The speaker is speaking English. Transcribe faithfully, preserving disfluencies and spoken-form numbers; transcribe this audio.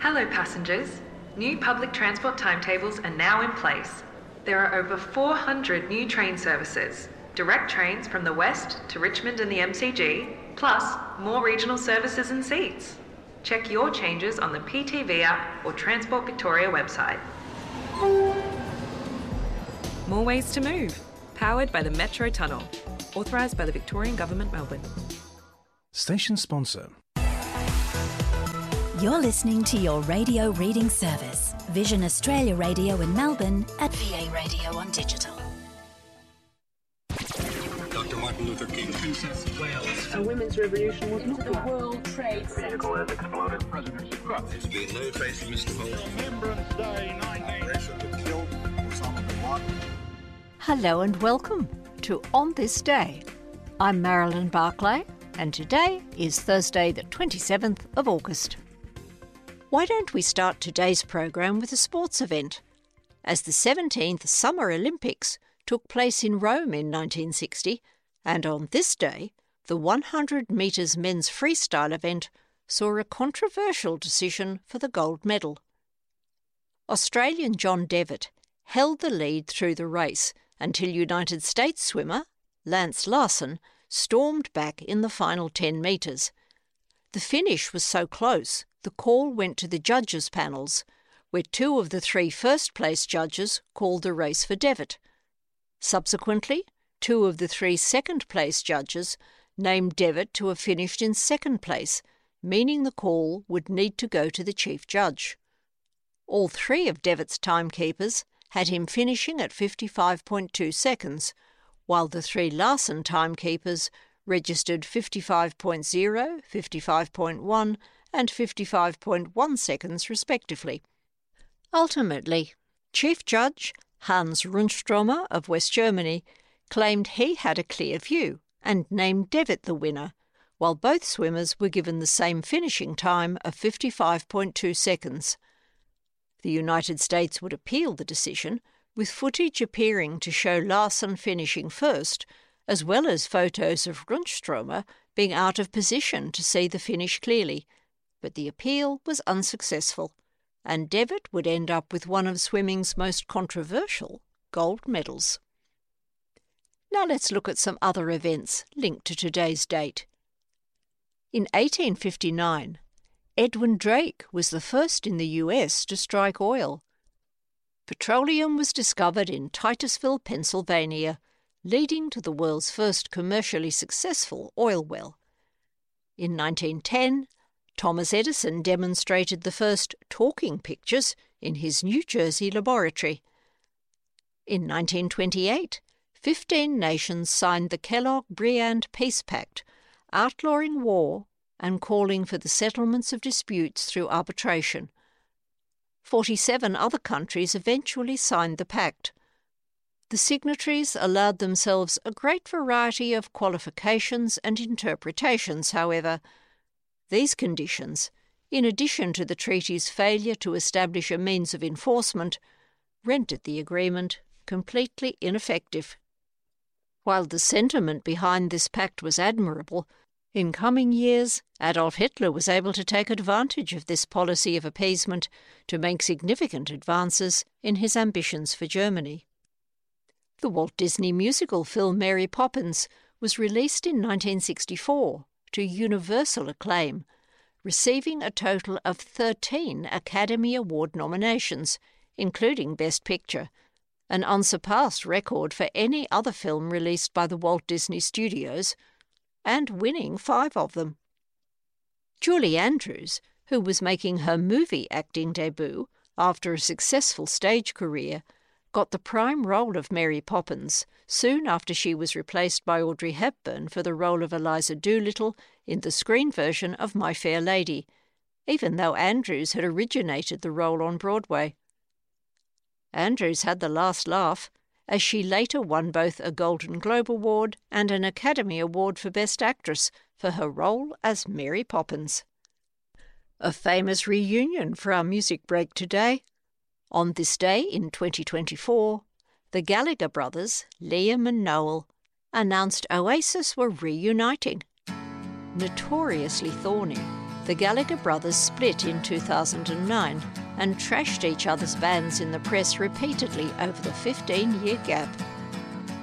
Hello passengers. New public transport timetables are now in place. There are over four hundred new train services, direct trains from the west to Richmond and the M C G, plus more regional services and seats. Check your changes on the P T V app or Transport Victoria website. More ways to move. Powered by the Metro Tunnel. Authorised by the Victorian Government, Melbourne. Station sponsor. You're listening to your radio reading service, Vision Australia Radio in Melbourne at V A Radio on Digital. Doctor Martin Luther King, Princess of Wales. A women's revolution was into the World Trade Center. Vehicle has exploded. President Trump. There's been no trace of Mister Holmes. Remembrance Day nineteen. That killed Osama bin Laden. Hello and welcome to On This Day. I'm Marilyn Barclay, and today is Thursday the twenty-seventh of August. Why don't we start today's program with a sports event? As the seventeenth Summer Olympics took place in Rome in nineteen sixty, and on this day, the one hundred metres men's freestyle event saw a controversial decision for the gold medal. Australian John Devitt held the lead through the race until United States swimmer Lance Larson stormed back in the final ten metres. The finish was so close, the call went to the judges' panels, where two of the three first-place judges called the race for Devitt. Subsequently, two of the three second-place judges named Devitt to have finished in second place, meaning the call would need to go to the chief judge. All three of Devitt's timekeepers had him finishing at fifty-five point two seconds, while the three Larson timekeepers registered fifty-five point zero, fifty-five point one and fifty-five point one seconds respectively. Ultimately, Chief Judge Hans Rundstromer of West Germany claimed he had a clear view and named Devitt the winner, while both swimmers were given the same finishing time of fifty-five point two seconds. The United States would appeal the decision, with footage appearing to show Larson finishing first, as well as photos of Rundstromer being out of position to see the finish clearly. But the appeal was unsuccessful, and Devitt would end up with one of swimming's most controversial gold medals. Now let's look at some other events linked to today's date. In eighteen fifty-nine, Edwin Drake was the first in the U S to strike oil. Petroleum was discovered in Titusville, Pennsylvania, leading to the world's first commercially successful oil well. In nineteen ten, Thomas Edison demonstrated the first talking pictures in his New Jersey laboratory. In nineteen twenty-eight, fifteen nations signed the Kellogg-Briand Peace Pact, outlawing war and calling for the settlements of disputes through arbitration. Forty-seven other countries eventually signed the pact. The signatories allowed themselves a great variety of qualifications and interpretations, however. These conditions, in addition to the treaty's failure to establish a means of enforcement, rendered the agreement completely ineffective. While the sentiment behind this pact was admirable, in coming years Adolf Hitler was able to take advantage of this policy of appeasement to make significant advances in his ambitions for Germany. The Walt Disney musical film Mary Poppins was released in nineteen sixty-four to universal acclaim, receiving a total of thirteen Academy Award nominations, including Best Picture, an unsurpassed record for any other film released by the Walt Disney Studios, and winning five of them. Julie Andrews, who was making her movie acting debut after a successful stage career, got the prime role of Mary Poppins soon after she was replaced by Audrey Hepburn for the role of Eliza Doolittle in the screen version of My Fair Lady, even though Andrews had originated the role on Broadway. Andrews had the last laugh, as she later won both a Golden Globe Award and an Academy Award for Best Actress for her role as Mary Poppins. A famous reunion for our music break today. On this day in twenty twenty-four, the Gallagher brothers, Liam and Noel, announced Oasis were reuniting. Notoriously thorny, The Gallagher brothers split in two thousand nine and trashed each other's bands in the press repeatedly over the fifteen-year gap.